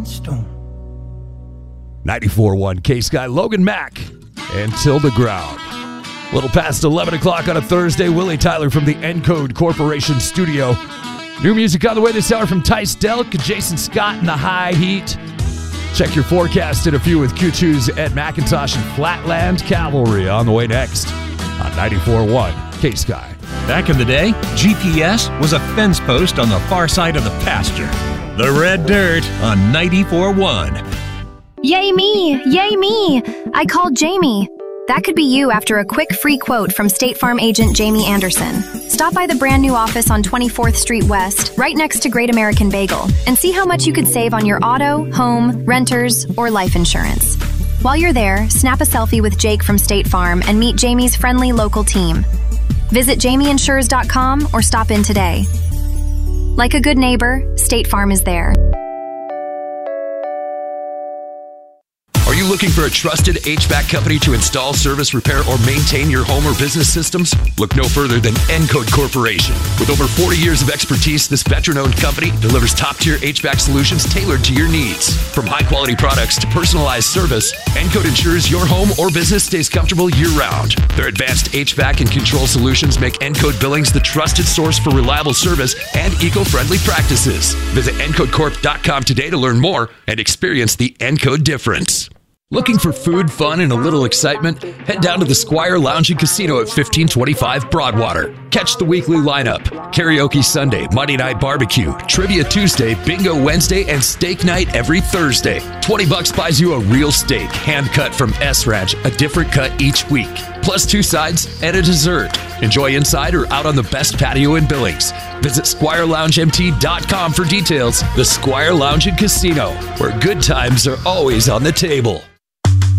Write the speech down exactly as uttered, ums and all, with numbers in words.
Stone. ninety-four point one K-Sky, Logan Mack, and Till the Ground. A little past eleven o'clock on a Thursday, Willie Tyler from the Encode Corporation studio. New music on the way this hour from Tice Delk, Jason Scott in the High Heat. Check your forecast in a few with Q two's Ed McIntosh and Flatland Cavalry on the way next on ninety-four point one K-Sky. Back in the day, G P S was a fence post on the far side of the pasture. The Red Dirt on ninety-four point one. Yay me! Yay me! I called Jamie. That could be you after a quick free quote from State Farm agent Jamie Anderson. Stop by the brand new office on twenty-fourth Street West, right next to Great American Bagel, and see how much you could save on your auto, home, renters, or life insurance. While you're there, snap a selfie with Jake from State Farm and meet Jamie's friendly local team. Visit jamie insures dot com or stop in today. Like a good neighbor, State Farm is there. Are you looking for a trusted H V A C company to install, service, repair, or maintain your home or business systems? Look no further than Encode Corporation. With over forty years of expertise, this veteran-owned company delivers top-tier H V A C solutions tailored to your needs. From high-quality products to personalized service, Encode ensures your home or business stays comfortable year-round. Their advanced H V A C and control solutions make Encode Billings the trusted source for reliable service and eco-friendly practices. Visit encode corp dot com today to learn more and experience the Encode difference. Looking for food, fun, and a little excitement? Head down to the Squire Lounge and Casino at fifteen twenty-five Broadwater. Catch the weekly lineup: Karaoke Sunday, Monday Night Barbecue, Trivia Tuesday, Bingo Wednesday, and Steak Night every Thursday. twenty bucks buys you a real steak, hand-cut from S Ranch, a different cut each week. Plus two sides and a dessert. Enjoy inside or out on the best patio in Billings. Visit squire lounge m t dot com for details. The Squire Lounge and Casino, where good times are always on the table.